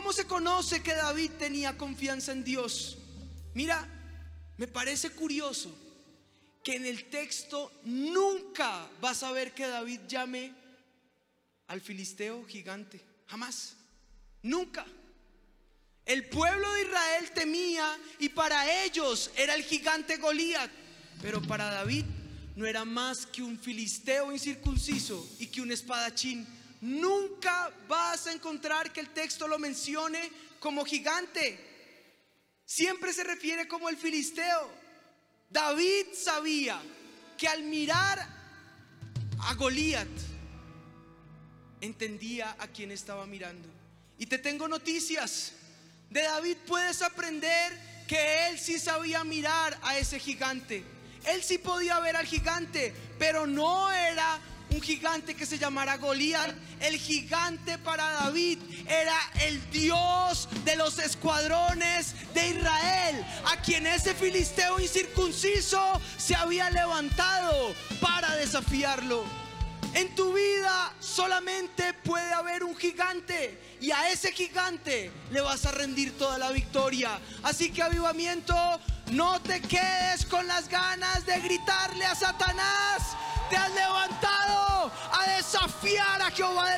¿Cómo se conoce que David tenía confianza en Dios? Mira, me parece curioso que en el texto nunca vas a ver que David llame al filisteo gigante. Jamás, nunca. El pueblo de Israel temía y para ellos era el gigante Goliat, pero para David no era más que un filisteo incircunciso y que un espadachín. Nunca vas a encontrar que el texto lo mencione como gigante. Siempre se refiere como el filisteo. David sabía que al mirar a Goliat entendía a quién estaba mirando. Y te tengo noticias. De David puedes aprender que él sí sabía mirar a ese gigante. Él sí podía ver al gigante, pero no era un gigante que se llamara Goliat. El gigante para David era el Dios de los escuadrones de Israel, a quien ese filisteo incircunciso se había levantado para desafiarlo. En tu vida solamente puede haber un gigante, y a ese gigante le vas a rendir toda la victoria. Así que, avivamiento, no te quedes con las ganas de gritarle a Satanás. Te has levantado a desafiar a Jehová.